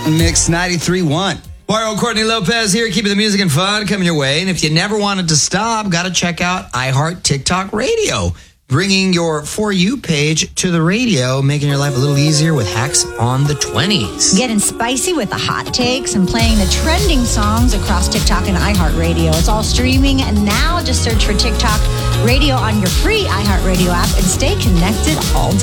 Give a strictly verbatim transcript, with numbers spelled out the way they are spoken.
Mix ninety-three point one. Mario Courtney Lopez here, keeping the music and fun coming your way. And if you never wanted to stop, got to check out iHeart TikTok Radio, bringing your For You page to the radio, making your life a little easier with hacks on the twenties. Getting spicy with the hot takes and playing the trending songs across TikTok and iHeart Radio. It's all streaming, and now just search for TikTok Radio on your free iHeart Radio app and stay connected all day.